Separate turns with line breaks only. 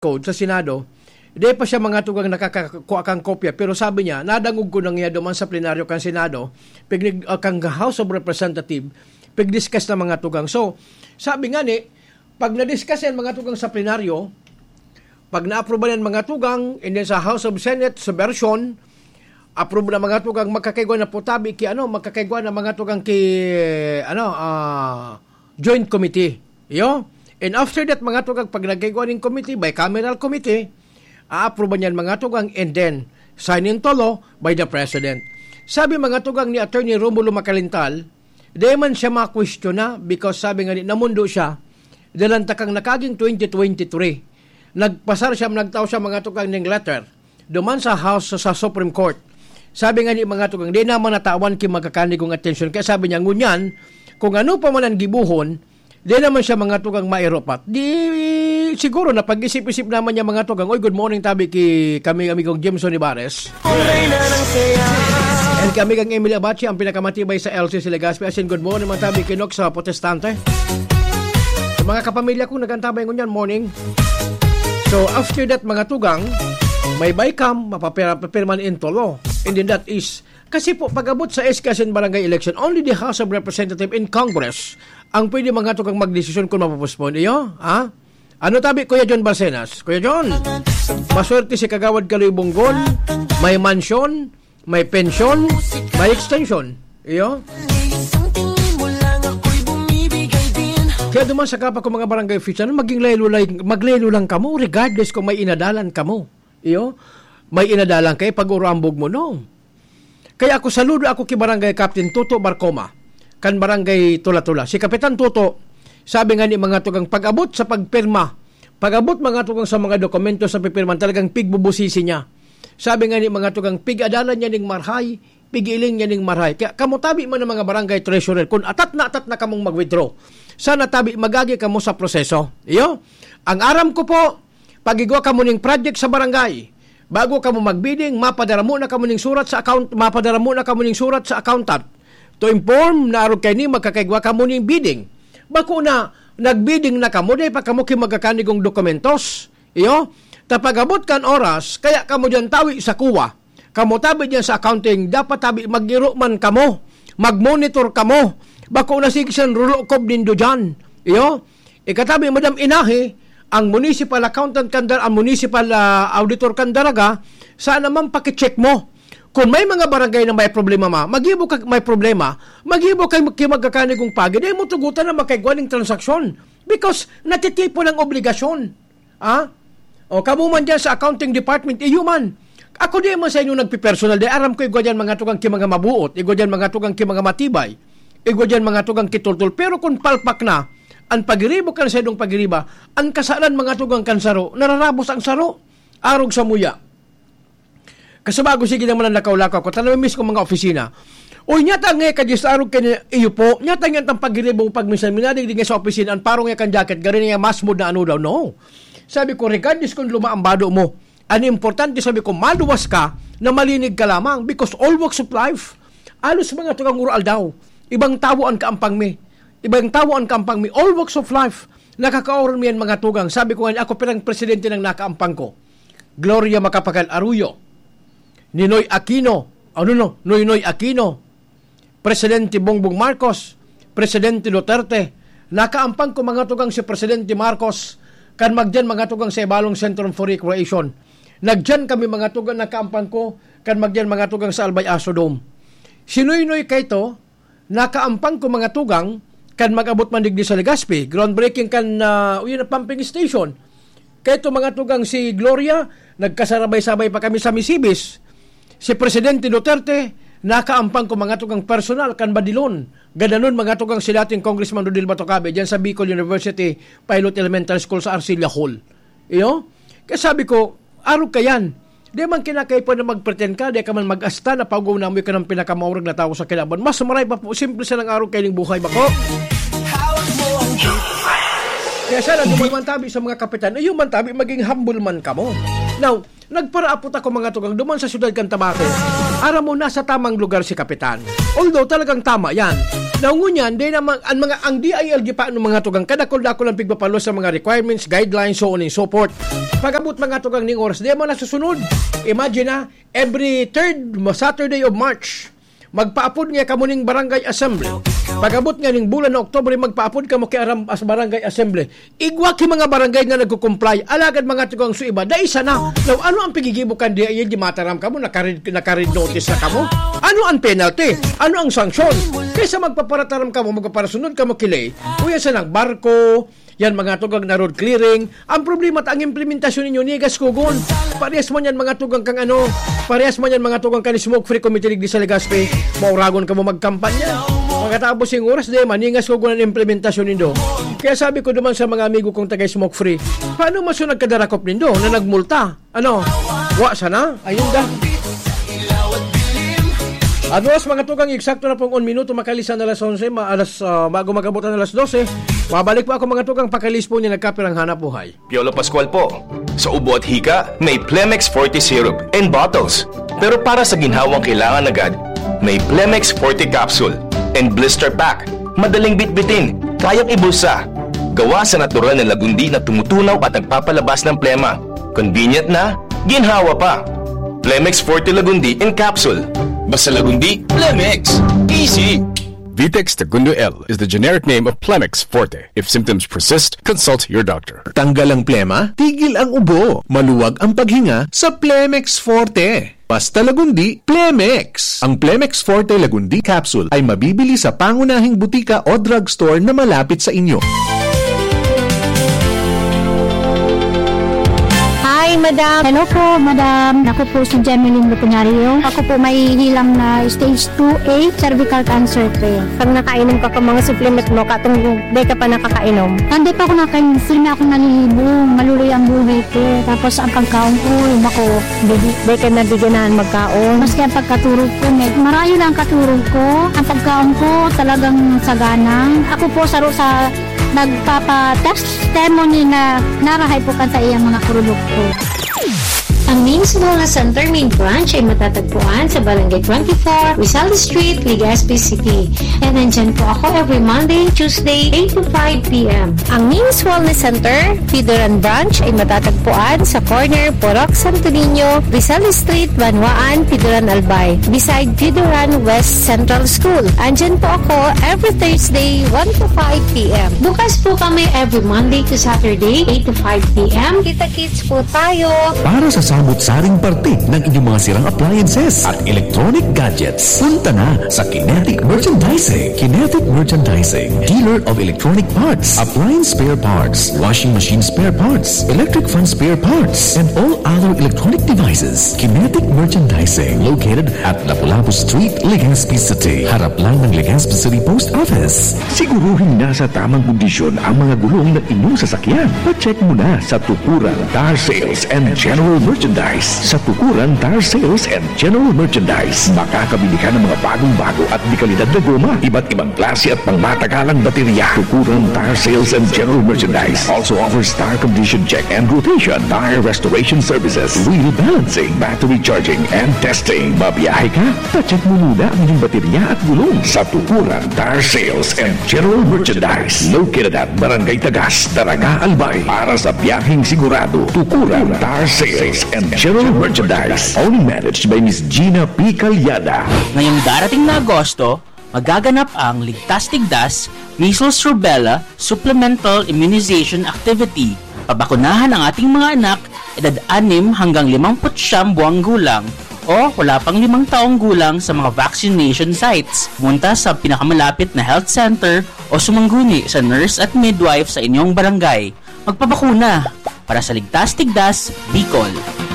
code sa Senado, di pa siya mga tugang nakakakuha kang kopya, pero sabi niya, nadangog ko nang iya duman sa plenaryo kang Senado, kang House of Representative, pag-discuss na mga tugang. So, sabi nga ni, pag na-discuss yan mga tugang sa plenaryo, pag na-approve yan mga tugang, and then sa House of Senate, sa version, approve na mga tugang magkakaigwa na putabi magkakaigwa na mga tugang joint committee. And after that mga tugang pag nagkaigwa ng committee, bicameral committee, a-approve niyan mga tugang and then sign into law by the President. Sabi mga tugang ni Attorney Romulo Macalintal, di man siya ma-question na because sabi nga namundo siya, dalantakang nakaging 2023, nagtao siya mga tugang ng letter, duman sa House sa Supreme Court. Sabi nga ni mga tugang, di naman natawan ki magkakanigong attention. Kaya sabi niya, ngunyan, kung ano pa man ang gibuhon, di naman siya mga tugang mairopat. Di siguro na pag-isip-isip naman niya mga tugang, oy, good morning tabi ki kami amigong Jameson Ibares. And kami kang Emily Abachi, ang pinakamatibay sa LCC Legazpi. As in, good morning mga tabi ki Nox sa Protestante. So, mga kapamilya ko, nagantabay ngunyan, morning. So, after that mga tugang, may bycam, mapapirman into law. And then that is, kasi po, pag-abot sa SKSN barangay election, only the House of Representatives in Congress ang pwede mga tugang magdesisyon kung mapapospone. Iyo? Ha? Ano tabi, Kuya John Barcenas? Kuya John, maswerte si Kagawad Kaloy Bunggol, may mansion, may pension, may extension. Iyo? Kaya duman sa kapa ko mga barangay official, maglelo lang kamo, regardless kung may inadalan kamo. Iyo? May inadalang kay pag-urambog mo, no? Kaya ako saludo ako kay Barangay Captain Tuto Barcoma, kan Barangay Tula-Tula. Si Kapitan Tuto, sabi nga ni mga tugang pag-abot sa pagpirma, pag-abot mga tugang sa mga dokumento sa pipirman, talagang pigbubusisi niya. Sabi nga ni mga tugang pig-adalan niya ning marhay, pig-iling niya ning marhay. Kaya kamutabi man ng mga barangay treasurer, kung atat na kamong mag-withdraw, sana tabi magagi kamo sa proseso. Iyo? Ang aram ko po, pag-igwa kamo ning project sa barangay, bago ka mo magbidding, mapadara mo na kamo ning surat sa accountant to inform na aron kay ni magkakaigwa kamo ning bidding. Bako na nagbidding na kamo day pa kamo magkakanigong dokumentos. Iyo, tapagabot kan oras kaya kamo diyan tawi sa kuwa. Kamo tabi diyan sa accounting, dapat tabi magiro man kamo, magmonitor kamo. Bako na sigsan rulo kob nindo diyan. Iyo, ikatabi madam inahi ang municipal accountant kandar, ang municipal auditor kandaraga, saan naman pakicheck mo. Kung may mga barangay na may problema magibo ka may problema, magibo kay magkakanigong pagi, dahil mo tugutan na makaigwa ng transaksyon. Because natitipo ng obligasyon. O kamo man dyan sa accounting department, man. Ako di man sa inyo nagpipersonal, dahil aram ko igwa dyan mga tugang ki mga mabuot, igwa dyan mga tugang ki mga matibay, igwa dyan mga tugang kitultul. Pero kung palpak na, ang pagiribo kan sa idong pagiriba, ang kasalan mga tugang kansaro, nararabos ang saro, arog sa muya. Kasabago sige naman ang lakaw-lakaw ko, tanamimis ko mga opisina. Uy, nyata nga kadis arog kanya iyo po, nyata nga ang pagiribo pag minsan minadig nga sa opisina, ang parong nga kan jacket, garin nga masmod na ano daw, no. Sabi ko, regardless kung lumaambado mo, ang importante sabi ko, maluwas ka, na malinig ka lamang, because all walks of life, alos mga tugang ural daw, ibang tawaan ka ampang me. Ibang tao ang kampang mi, all walks of life, nakakaoron mi yan mga tugang. Sabi ko nga, ako pirang presidente ng nakaampang ko. Gloria Macapagal Arroyo, Ninoy Aquino, Noynoy Aquino, Presidente Bongbong Marcos, Presidente Duterte, nakaampang ko mga tugang si Presidente Marcos, kan magdyan mga tugang sa Ibalong Center for Recreation. Nagdyan kami mga tugang nakaampang ko, kan magdyan mga tugang sa Albay Aso Dome. Si Noynoy Kaito, nakaampang ko mga tugang, kan mag-abot man digdi sa Legazpi, groundbreaking kan pumping station. Kaya ito mga tugang si Gloria, nagkasarabay-sabay pa kami sa Misibis. Si Presidente Duterte, nakaampang ko mga tugang personal kan Badilon. Gadanon mga tugang si dating Congressman Rodil Batocabe dyan sa Bicol University Pilot Elementary School sa Arcilla Hall. Iyo? Kaya sabi ko, arog ka yan. Di man kinakay pa na mag-pretend ka, di ka man mag-asta na pag-uw na mo ka ng pinakamaurag na tao sa kilaban. Mas maray pa po, simple sa ng araw kailing buhay bako. Kaya sana duman tabi sa mga kapitan, yung man tabi maging humble man ka mo. Now, nagparaapot ako mga tugang duman sa syudad kan Tabaco. Aram mo nasa tamang lugar si kapitan. Although talagang tama yan. Naungunyan, di naman, ang DILG pa ano mga tugang, kadakol-dakol ang pigpapalo sa mga requirements, guidelines, so on and so forth. Pagabot mga tugang ning oras, di mo na susunod. Imagine na, every third Saturday of March, magpaapod nga kamo ning barangay assembly. Pagabot nga ning bulan na Oktubre, magpaapod kamo kay aram as barangay assembly. Igwa ki mga barangay nga nagko-comply, alagad mga tugang su iba, da isa na. Now, ano ang pigigibukan di mataram kamo, nakaread notice na kamo? Ano ang penalty? Ano ang sanksyon? Kaysa magpaparataram kamo, magpaparasunod kamo kilay, kuya sa nagbarko, yan mga tugang na road clearing. Ang problema at ang implementasyon ninyo, nigas kugon. Parehas man yan mga tugang kang parehas man yan mga tugang kan smoke-free committee di sa Legazpi. Mauragon ka mo magkampanya. Pagkatapos yung oras, maningas kugon ang implementasyon nindo. Kaya sabi ko naman sa mga amigo kong tagay smoke-free, paano maso nagkadarakop nindo na nagmulta? Wa sana? Ayun da. Ados mga tugang, eksakto na pong 1 minuto makalisan na alas 11, bago magabutan na alas 12. Mabalik po ako mga tugang, pakalis po niya nagkapirang hanap buhay.
Piolo Pascual po. Sa ubo at hika, may Plemex Forte Syrup and bottles. Pero para sa ginhawang kailangan agad, may Plemex Forte Capsule and Blister Pack. Madaling bitbitin, kayang ibulsa. Gawa sa natural na lagundi na tumutunaw at nagpapalabas ng plema. Convenient na, ginhawa pa. Plemex Forte Lagundi in Capsule. Basta Lagundi, Plemex. Easy!
Vitex Segundo L is the generic name of Plemex Forte. If symptoms persist, consult your doctor.
Tanggal ang plema, tigil ang ubo, maluwag ang paghinga sa Plemex Forte. Basta Lagundi, Plemex. Ang Plemex Forte Lagundi Capsule ay mabibili sa pangunahing butika o drugstore na malapit sa inyo.
Hi, madam. Hello po, madam. Ako po si Jemeline Lucunario. Ako po may hilang na stage 2A cervical cancer po. Pag nakainom ka pa mga supplement mo, katong di ka pa nakakainom. Hindi pa ako nakainom. Sila ako nalilibong. Maluloy ang buhay ko. Tapos ang pagkaon ko, ako, di ka nabigyan magkaon. Maski ang pagkaturog ko, marayo lang katurog ko. Ang pagkaon ko talagang saganang. Ako po sa nagpapa-testimony na narahay po kan sa iyang mga produkto.
Ang Ming's Wellness Center main branch ay matatagpuan sa Barangay 24, Rizal Street, Legazpi City. And nandyan po ako every Monday, Tuesday, 8 to 5 p.m.
Ang Ming's Wellness Center, Pidoran Branch ay matatagpuan sa corner Porok Santo Niño, Rizal Street, Banwaan, Pidoran Albay, beside Pidoran West Central School. Andyan po ako every Thursday, 1 to 5 p.m.
Bukas po kami every Monday to Saturday, 8 to 5 p.m.
Kita-kits po tayo.
Para sa samot-saring parte ng inyong mga sirang appliances at electronic gadgets, punta na sa Kinetic Merchandising. Kinetic Merchandising, dealer of electronic parts, appliance spare parts, washing machine spare parts, electric fan spare parts, and all other electronic devices. Kinetic Merchandising, located at Lapu-Lapu Street, Legazpi City. Harap lang ng Legazpi City Post Office.
Siguruhin nasa tamang kondisyon ang mga gulong ng inyong sasakyan. Pa-check mo na sa Tukuran Tire Sales and General Merchandise. Sa Tukuran Tire Sales and General Merchandise, makakabili ka ng mga bagong-bago at di kalidad na goma, iba't ibang klase at pangmatagalang baterya. Tukuran Tire Sales and General Merchandise also offers tire condition check and rotation, tire restoration services, wheel balancing, battery charging, and testing. Babiyahe ka? Pa-check mo muna ang inyong baterya at gulong sa Tukuran Tire Sales and General Merchandise. Located at Barangay Tagas, Daraga, Albay. Para sa biyaheng sigurado, Tukuran Tire Sales and General Merchandise, only managed by Miss Gina P. Calyada.
Ngayong darating na Agosto, magaganap ang Ligtas Tigdas Measles Rubella Supplemental Immunization Activity. Pabakunahan ang ating mga anak edad 6 hanggang 59 buwang gulang o wala pang 5 taong gulang sa mga vaccination sites. Pumunta sa pinakamalapit na health center o sumangguni sa nurse at midwife sa inyong barangay. Magpabakuna para sa Ligtas Tigdas, Bicol.